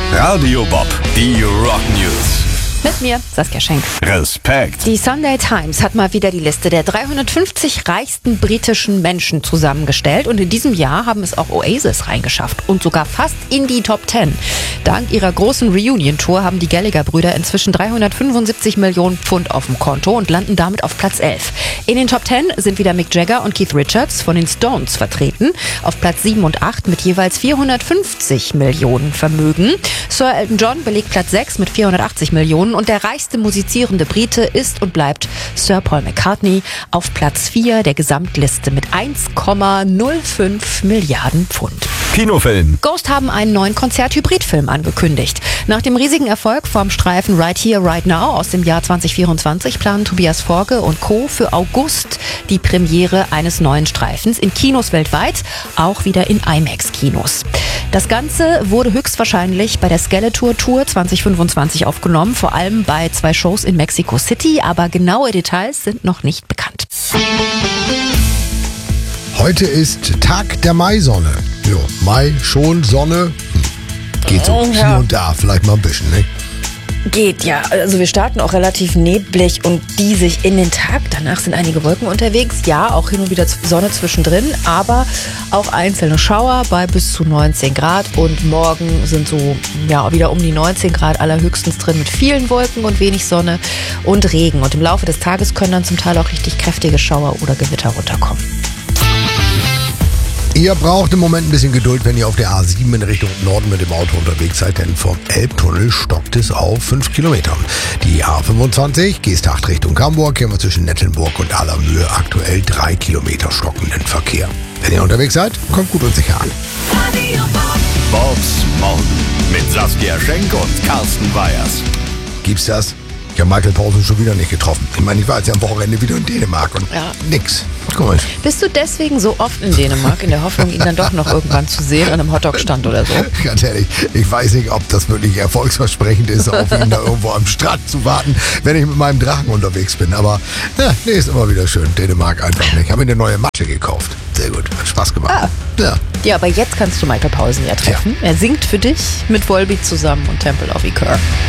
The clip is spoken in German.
Radio Bob, die Rock News. Mit mir, Saskia Schenk. Respekt. Die Sunday Times hat mal wieder die Liste der 350 reichsten britischen Menschen zusammengestellt. Und in diesem Jahr haben es auch Oasis reingeschafft und sogar fast in die Top 10. Dank ihrer großen Reunion-Tour haben die Gallagher-Brüder inzwischen 375 Millionen Pfund auf dem Konto und landen damit auf Platz 11. In den Top 10 sind wieder Mick Jagger und Keith Richards von den Stones vertreten. Auf Platz 7 und 8 mit jeweils 450 Millionen Vermögen. Sir Elton John belegt Platz 6 mit 480 Millionen. Und der reichste musizierende Brite ist und bleibt Sir Paul McCartney auf Platz 4 der Gesamtliste mit 1,05 Milliarden Pfund. Kinofilm. Ghost haben einen neuen Konzert-Hybrid-Film angekündigt. Nach dem riesigen Erfolg vom Streifen Right Here, Right Now aus dem Jahr 2024 planen Tobias Forge und Co. für August die Premiere eines neuen Streifens in Kinos weltweit, auch wieder in IMAX-Kinos. Das Ganze wurde höchstwahrscheinlich bei der Skeletor Tour 2025 aufgenommen, vor allem bei 2 Shows in Mexico City, aber genaue Details sind noch nicht bekannt. Heute ist Tag der Maisonne. Jo, Mai, schon Sonne. Geht so hier und da, vielleicht mal ein bisschen, ne? Geht, ja. Also wir starten auch relativ neblig und diesig in den Tag. Danach sind einige Wolken unterwegs. Ja, auch hin und wieder Sonne zwischendrin, aber auch einzelne Schauer bei bis zu 19 Grad. Und morgen sind so wieder um die 19 Grad allerhöchstens drin mit vielen Wolken und wenig Sonne und Regen. Und im Laufe des Tages können dann zum Teil auch richtig kräftige Schauer oder Gewitter runterkommen. Ihr braucht im Moment ein bisschen Geduld, wenn ihr auf der A7 in Richtung Norden mit dem Auto unterwegs seid, denn vom Elbtunnel stockt es auf 5 Kilometern. Die A25, Geesthacht Richtung Hamburg, hier haben wir zwischen Nettelnburg und Allermühe aktuell 3 Kilometer stockenden Verkehr. Wenn ihr unterwegs seid, kommt gut und sicher an. Bobs Morgen mit Saskia Schenk und Carsten Weyers. Gibt's das? Ich habe Michael Pausen schon wieder nicht getroffen. Ich meine, ich war jetzt ja am Wochenende wieder in Dänemark und nix. Komisch. Bist du deswegen so oft in Dänemark, in der Hoffnung, ihn dann doch noch irgendwann zu sehen an einem Hotdog-Stand oder so? Ganz ehrlich, ich weiß nicht, ob das wirklich erfolgsversprechend ist, auf ihn da irgendwo am Strand zu warten, wenn ich mit meinem Drachen unterwegs bin. Aber nee, ist immer wieder schön. Dänemark einfach nicht. Ich habe mir eine neue Matte gekauft. Sehr gut, hat Spaß gemacht. Ja, aber jetzt kannst du Michael Pausen ja treffen. Er singt für dich mit Volbeat zusammen und Temple of Ekur.